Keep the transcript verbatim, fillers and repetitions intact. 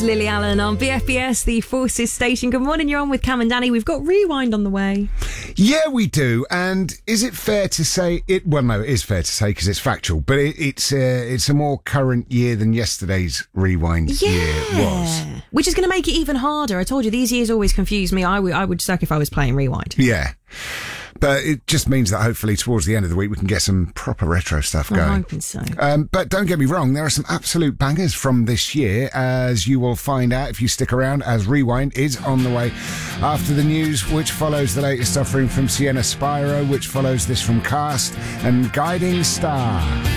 Lily Allen on B F B S, the Forces station. Good morning, you're on with Cam and Danny. We've got Rewind on the way. Yeah, we do. And is it fair to say it? Well, no, it is fair to say because it's factual, but it, it's uh, it's a more current year than yesterday's Rewind yeah. year was. Which is going to make it even harder. I told you, these years always confuse me. I, w- I would suck if I was playing Rewind. Yeah. But it just means that hopefully towards the end of the week we can get some proper retro stuff going. I'm hoping so. Um, but don't get me wrong, there are some absolute bangers from this year, as you will find out if you stick around, as Rewind is on the way after the news, which follows the latest offering from Sienna Spyro, which follows this from Cast and Guiding Star.